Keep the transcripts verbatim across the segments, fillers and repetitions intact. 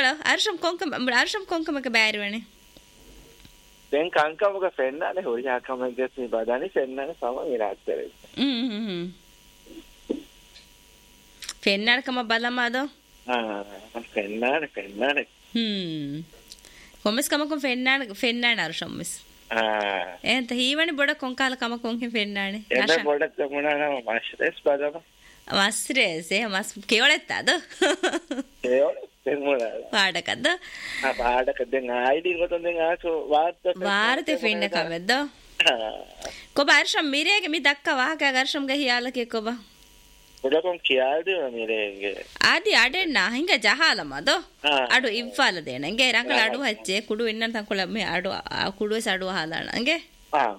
da arsham konka arsham konka maka bærවනේ දැන් කංකමක ෆෙන්නනේ හොරියාකම ගැස්නි බදානේ ෆෙන්නනේ සම ඉරාත්තරේ හ්ම් ෆෙන්නනකම බලමාද ආ ෆෙන්නනේ ෆෙන්නනේ හ්ම් කොමස් කමක ෆෙන්නන ෆෙන්නන අර්ෂම් මිස් ආ එන්ත හීවනේ බොඩ කොංකාල කම කොංකෙන් ෆෙන්නනේ එන්න බොඩ තමුණා මාස්ටර්ස් බදාම මාස්ටර්ස් ඒ මාස් කෙවලෙත්තද කෙවලෙ තෙමුණා පාඩකද ආ පාඩක දැන් ආයිඩි ගොතන් දැන් ආසෝ වාර්ත වාර්තේ ෆෙන්න කමෙද්ද කොබ අර්ෂම් මිරේගේ මි දක්ක වාහක අර්ෂම් ගේ හියාලකේ කොබ බොඩකොන් කියාද මිරේගේ ආදි අඩෙන්න හිඟ ජහලමද අඩු ඉව්වාල දෙනගේ රංගල අඩු හච්චේ කුඩු වෙන්න තකොල මේ අඩු කුඩුවේ සඩුව හදානගේ ආ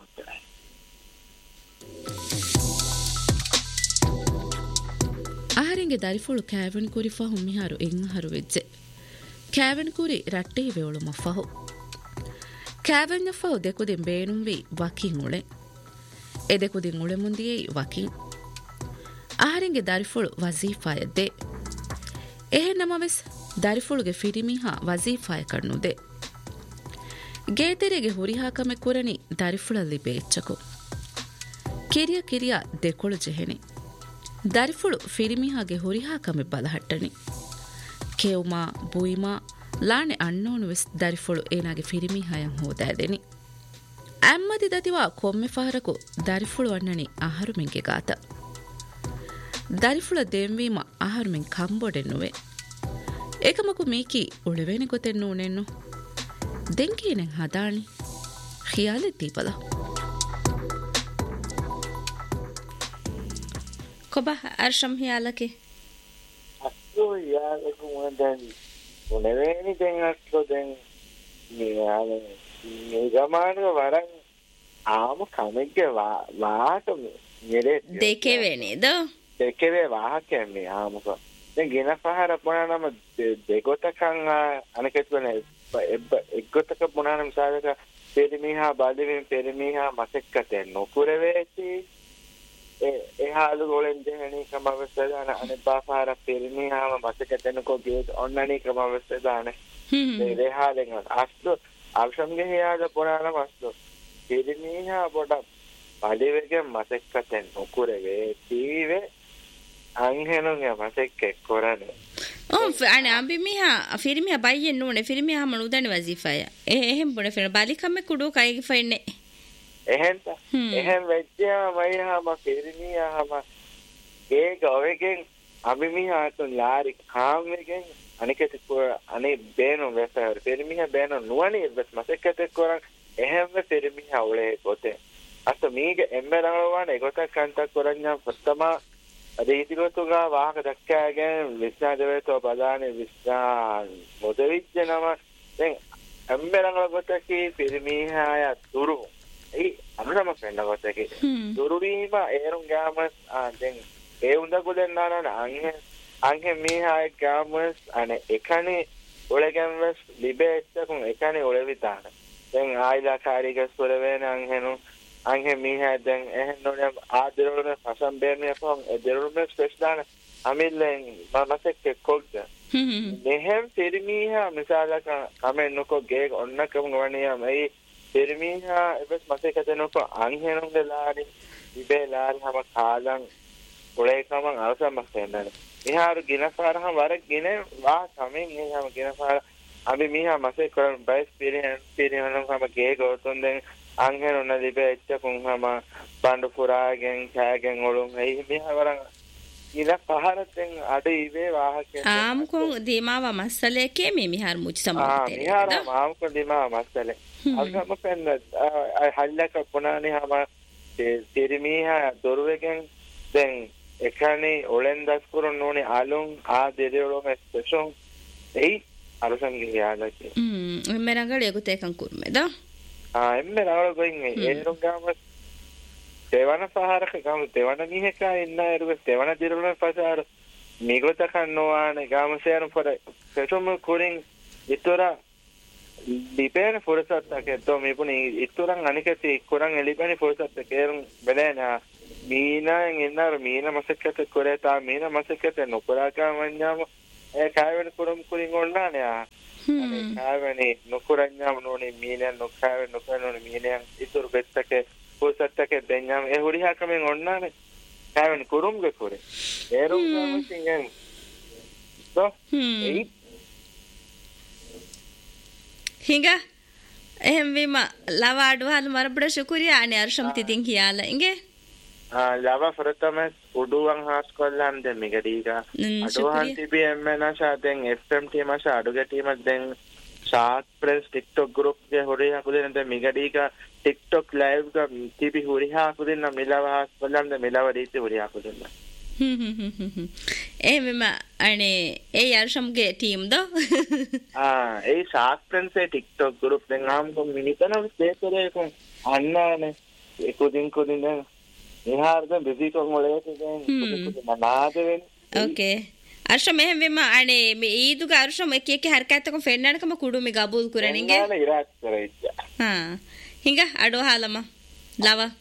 ಆಹರಿಂಗೆ ದರಿಫುಳು ಕ್ಯಾವೆನ್ ಕುರಿ ಫಹು ಮಿಹಾರು ಎಂಗ್ ಹರು ವೆಜ್ಜೆ ಕ್ಯಾವೆನ್ ಕುರಿ ರಟ್ಟೆ ವೆವಳು ಮಫಹು ಕ್ಯಾವೆನ್ ಫಹು ದೆಕುದಿನ್ ಬೇನುಂ ವಿ ವಕಿನ್ ಉಳೆ ಎ ದೆಕುದಿನ್ ಉಳೆ ಮುಂದಿಯೇ ವಕಿನ್ ಆಹರಿಂಗೆ ದರಿಫುಳು ವಜೀಫಾಯದ್ದೆ ಎಹೆ ನಮವೆಸ್ ದರಿಫುಳುಗೆ ಫಿರಿಮಿಹಾ ವಜೀಫಾಯ ಕಣ್ಣುದೆ ಗೇತೆರೆಗೆ ಹುರಿಹಾಕಮೆ ಕುರನಿ ದರಿಫುಳಲ್ಲಿ ಬೇಚ್ಚಕು ಕಿರಿಯ ಕಿರಿಯ ದೆಕೊಳು ಜೆಹೆನಿ ದರಿಫುಳು ಫಿರಿಮಿಹಾಗೆ ಹುರಿಹಾಕಮೆ ಬಲಹಟ್ಟಣಿ ಕೇವುಮಾ ಬುಯಿಮಾ ಲಾಣೆ ಅಣ್ಣೋನು ವೆಸ್ ದರಿಫುಳು ಏನಾಗೆ ಫಿರಿಮಿಹಾಯಂ ಹೋದಾದೆನಿ ಅಮ್ಮದಿ ದತಿವಾ ಕೊಮ್ಮೆ ಫಹರಕು ದರಿಫುಳು ಅಣ್ಣಣಿ ಆಹರುಮೆಂಗೆ ಗಾತ ದರಿಫುಳ ದೇಂವೀಮ ಆಹರುಮೆಂ ಕಂಬೊಡೆನ್ನುವೆ ಏಕಮಕು ಮೀಕಿ ಉಳಿವೇನೆ ಗೊತ್ತೆನ್ನೂನೆನ್ನು ದೆಂಕೀನೆಂ ಹದಾಣಿ ಖಿಯಾಲೆ ದೀಪದ කොබ අර්ෂම් හියාලකේ අස්සෝ යාලකු මොන්දන් මොනවේනි දැන් අස්සෝ දැන් මේ මේ ගමානක වරන් ආම කමෙක්ගේ වාට මෙරේ දෙකේ වෙනේද දෙකේ වාහකන්නේ ආමක දැන් ගෙන පහර පොනනම දෙගොතකන් අනකෙතුනේ එක්ගොතක පොනනම සාදක පෙරිමිහා බාදෙමින් පෙරිමිහා මසෙක්කතේ නොකුරවේති එහාලු ගෝලෙන් දෙහණි ක්‍රමවස්ථ දාන අනිපාපාර පෙරිමිහාම මසකතනකෝ ගේ ඔන්නණි ක්‍රමවස්ථ දාන මේ රෙහාලෙන් අස්තු අවශ්‍යම්ගේ හියාද පොරාන වස්තු පෙරිමිහා පොඩ පඩිවෙගේ මසකතෙන් නොකුරේ තීවේ අංහෙනුගේ මසෙක්ක කොරනේ ඔව් අනේ අම්බි මිහා ෆිරිමිහා බයියෙන් නෝනේ ෆිරිමිහා මනුදනි වසීෆය එ එහෙම් බොඩ ෆිර බාලිකම්ම කුඩු කයිගේ ෆයින්නේ එහෙන්ත එහෙන් වෙච්චා මයිහාම පෙරිමියාම ඒ ගොවෙගෙන් අමිමිහා තුන් ලාරි කාමෙගෙන් අනිකෙත අනේ බේනෝ වෙසහර පෙරිමිහා බේනෝ නුවණි බස් මසෙක්කත කරන් එහෙම පෙරිමිහා උලේ ගොතේ අත මීගේ එම්බරවවන ඒකට කන්ට කරන්නා ප්‍රථම අදීතිගතුගා වාහක දක්කාගෙන විස්නා දෙවේතෝ බදානේ විස්නා මොදවිච්චනම දැන් එම්බරවල ගොතකි පෙරිමිහාය තුරු ඒ අමරම පෙන්නකොටකේ දුරුවීම ඒරුම් ගාමස් දැන් ඒ උඳ ගොඩන්නාන අංහෙ අංහෙ මීහාය ගාමස් අනේ එකනේ ඔලගම්වස් ලිබෙච්චකුන් එකනේ ඔලවිතාන දැන් ආයිලා කාරිකස් වල වෙන අංහෙනු අංහෙ මීහාය දැන් එහෙන්නෝනේ ආදරවල පසම් බේන්නේ කොන් ඒ දරුමේ ස්පෙස් දාන අමිල්ලෙන් මමසෙක් කොල්ද මෙහෙම් පෙරිමීහා මිසාලක කමෙන්නකෝ ගේ ඔන්නකම නොවනියා මේ පෙරිමිහා එබස් මතකතනක අංහෙනුගේ ලාරි ඉබේ ලාරි හැම කාලන් පොලේකම අවසන් මස්තෙන්නන මිහාරු ගිනපාරහ වර ගින වා සමෙන් එහම ගිනපාර අපි මිහා මසේ කරන් බයිස් පිරියන් පිරියන් හැම ගේ ගොතුන් දැන් අංහෙනුන දිබේ එච්චකුන් හැම බණ්ඩ පුරාගෙන් කෑගෙන් ඔලුම් එයි මිහා වරන් ඉල පහරතෙන් අඩ ඉබේ වාහකෙන් ආම් කොන් දීමාව මස්සලේ කේ මේ මිහාර මුචි සමෝතේ ආ මිහාර ආම් කොන් දීමාව මස්සලේ අල්ගම පෙන්න හල්ලක පුනානේ හැම පෙරිමිහා දොරුවෙගෙන් දැන් එකනේ ඔලෙන් දස් කරන ඕනේ ආලොන් ආ දෙදෙවලොම ස්පෙෂල් එයි අරසන්ගේ යාලකේ හ්ම් මෙරංගල යකුත එකන් කුර්මෙද ආ එම්මේ රවල ගොයින් ඒරුම් ගාම තෙවන පහරක ගාම තෙවන මිහකා ඉන්න එරුව තෙවන දිරුන පසාර මිගොත කන්නෝවානේ ගාම සේරම් පොර සෙටොම කුරින් ඉතොරා ලිපේන ෆොරසත් අකෙතෝ මේපුනි ඉතුරන් අනිකති කුරන් එලිපෙනි ෆොරසත් කේරුම් බෙලේනා මීනාන් එන්නර මීන මසකත කොරේතා මීන මසකත නොපරාකා වඤ්ඤාම ඒ කායවෙන කුරුම් කුරින් ඔන්නානේ nukkavani nukuranyam noni minen nukkave nukkavani minen itur bettake posattake denyam e huriha kamen onnane kaven kurumge kore erum gamasingen so ei hinga ehem vima lava adwal marabda shukriya ani arsham tidin hiyala inge lava fortamas uduwan has kollan de migadiga aduhan tbm na sha den fmt ma sha aduge team den shark press tiktok group ge horiha kudin de migadiga tiktok live ga tb horiha kudin na milava has kollan de milava riti horiha kudin hum hum hum ehema ane e arsham ge team do ah e shark press e tiktok group den am ko minitana sekore ko anna ne ekudin kudin niharda busy ko ngolete den nanaden okay arsham ehem vema ane me iduga arsham ek ek harkat ko fennana kama kudu me gabul kuraninge nana irat karayya ha hinga ado halama lava